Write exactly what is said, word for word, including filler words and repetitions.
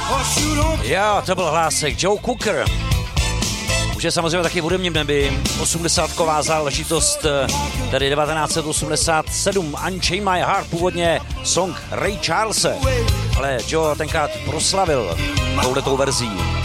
Jo, to byl hlásek Joe Cocker. Už je samozřejmě taky v hudebním nebi. osmdesátková záležitost, tedy devatenáct set osmdesát sedm. Unchain My Heart, původně song Ray Charlese. Ale Joe tenkrát proslavil touhletou verzí.